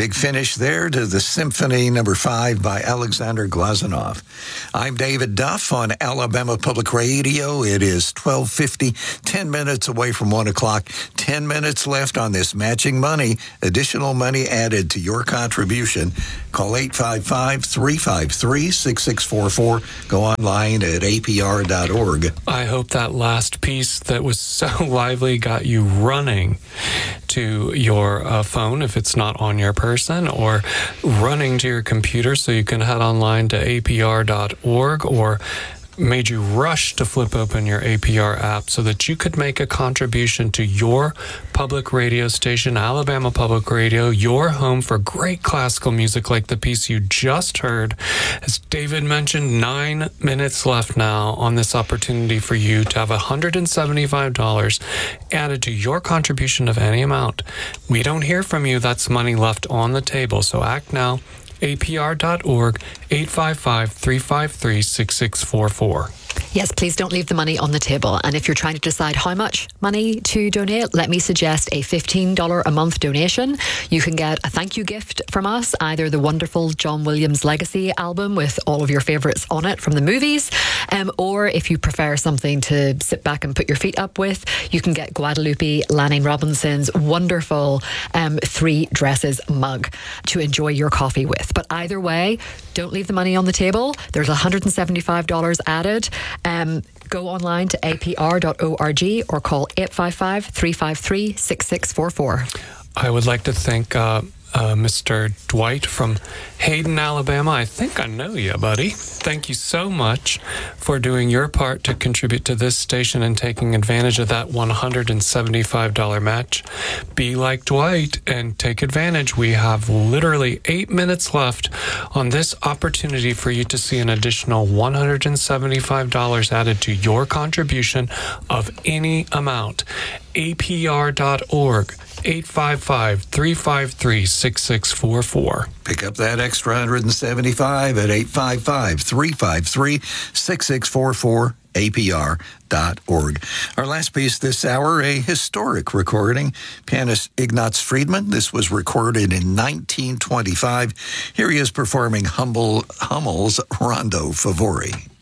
Big finish there to the Symphony No. 5 by Alexander Glazunov. I'm David Duff on Alabama Public Radio. It is 12:50, 10 minutes away from 1 o'clock. 10 minutes left on this matching money. Additional money added to your contribution. Call 855-353-6644. Go online at apr.org. I hope that last piece that was so lively got you running to your phone if it's not on your person, or running to your computer so you can head online to apr.org, or made you rush to flip open your APR app so that you could make a contribution to your public radio station, Alabama Public Radio, your home for great classical music like the piece you just heard. As David mentioned, 9 minutes left now on this opportunity for you to have $175 added to your contribution of any amount. We don't hear from you. That's money left on the table. So act now. APR.org, 855-353-6644. Yes, please don't leave the money on the table. And if you're trying to decide how much money to donate, let me suggest a $15 a month donation. You can get a thank you gift from us, either the wonderful John Williams Legacy album with all of your favourites on it from the movies, or if you prefer something to sit back and put your feet up with, you can get Guadalupe Lanning Robinson's wonderful 3 Dresses mug to enjoy your coffee with. But either way, don't leave the money on the table. There's $175 added. Go online to apr.org or call 855-353-6644. I would like to thank Mr. Dwight from Hayden, Alabama. I think I know you, buddy. Thank you so much for doing your part to contribute to this station and taking advantage of that $175 match. Be like Dwight and take advantage. We have literally 8 minutes left on this opportunity for you to see an additional $175 added to your contribution of any amount. APR.org. 855-353-6644. Pick up that extra $175 at 855-353-6644, apr.org. Our last piece this hour, a historic recording. Pianist Ignaz Friedman. This was recorded in 1925. Here he is performing Hummel's Rondo Favori.